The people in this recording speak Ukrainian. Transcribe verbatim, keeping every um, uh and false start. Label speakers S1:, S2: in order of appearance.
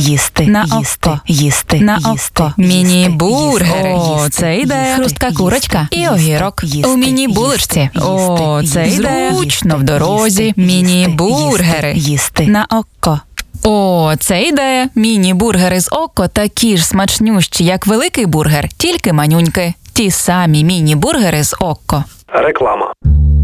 S1: їсти,
S2: На
S1: їсти,
S2: око.
S1: їсти,
S2: На
S1: їсти,
S2: око.
S1: їсти,
S2: Міні-бургери.
S1: їсти,
S2: О,
S1: їсти,
S2: це ідея.
S1: їсти,
S2: Хрустка
S1: їсти,
S2: курочка і
S1: їсти,
S2: огірок.
S1: їсти,
S2: У міні-булочці.
S1: їсти,
S2: О,
S1: їсти,
S2: це
S1: їсти,
S2: ідея.
S1: їсти,
S2: Зручно в дорозі.
S1: їсти,
S2: Міні-бургери.
S1: їсти, їсти.
S2: На око. О, це ідея. Міні-бургери з око такі ж смачнющі, як великий бургер, тільки манюньки. Ті самі міні-бургери з око.
S3: Реклама.